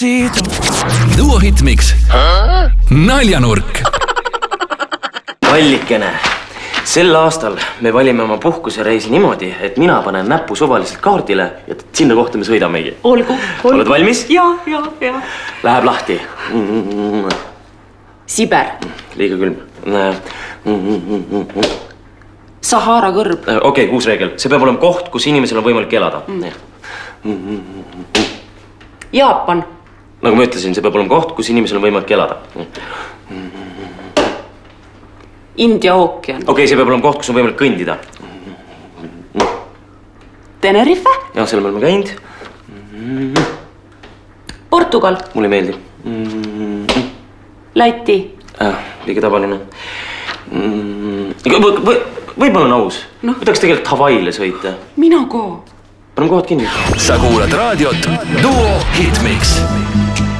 Despacito. Duo Hitmix. Naljanurk. Vallikene, sel aastal me valime oma puhkusereisi niimoodi, et mina panen näppu suvaliselt kaardile ja sinna kohta me sõidamegi. Olgu. Oled valmis? Ja. Läheb lahti. Siber. Liiga külm. Sahara kõrb. Okei, uus reegel. See peab olema koht, kus inimesel on võimalik elada. Jaapan. Nagu ma ütlesin, see peab olema koht, kus inimesel on võimalik elada. India ookean. Okei, see peab olema koht, kus on võimalik kõndida. Tenerife. Ja, selle me oleme käinud. Portugal. Mulle ei meeldi. Läti. Liiga tavaline. Võib-olla on aus. Võtaks tegelikult Havaile sõita. Mina ka. Paneme kohad kinni. Sa kuulad raadiot Duo Hitmix.